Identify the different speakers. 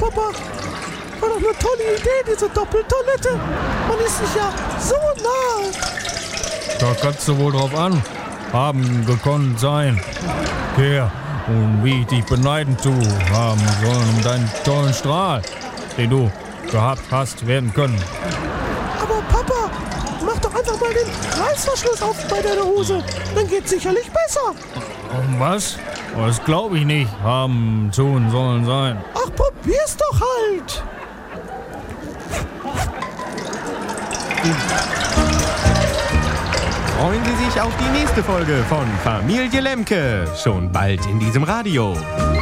Speaker 1: Papa. War doch eine tolle Idee, diese Doppeltoilette. Man ist sich ja so nah.
Speaker 2: Da kannst du wohl drauf an. Haben gekonnt sein. Ja, und wie ich dich beneiden tu, haben sollen um deinen tollen Strahl, den du gehabt hast, werden können.
Speaker 1: Aber Papa, mach doch einfach mal den Reißverschluss auf bei deiner Hose. Dann geht's sicherlich besser.
Speaker 2: Was? Das glaube ich nicht. Haben tun sollen sein.
Speaker 1: Ach, probier's doch halt.
Speaker 3: Freuen Sie sich auf die nächste Folge von Familie Lemke. Schon bald in diesem Radio.